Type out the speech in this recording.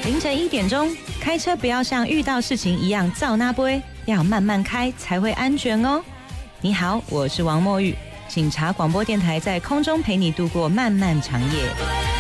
凌晨1点钟，开车不要像遇到事情一样照那杯，要慢慢开才会安全哦。你好，我是王墨玉，警察广播电台在空中陪你度过漫漫长夜。